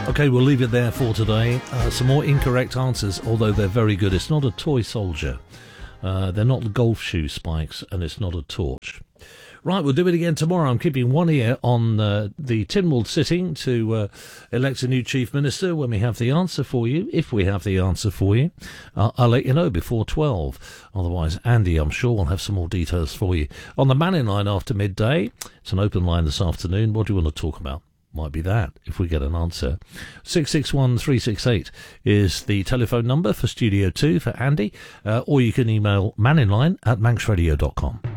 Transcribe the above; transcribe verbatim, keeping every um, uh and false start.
Okay, we'll leave it there for today. Uh, some more incorrect answers, although they're very good. It's not a toy soldier. Uh, they're not the golf shoe spikes, and it's not a torch. Right, we'll do it again tomorrow. I'm keeping one ear on uh, the Tynwald sitting to uh, elect a new Chief Minister when we have the answer for you. If we have the answer for you, uh, I'll let you know before twelve. Otherwise, Andy, I'm sure, will have some more details for you. On the Manning line after midday, it's an open line this afternoon. What do you want to talk about? Might be that, if we get an answer. six six one three six eight is the telephone number for Studio two for Andy, uh, or you can email manningline at manx radio dot com.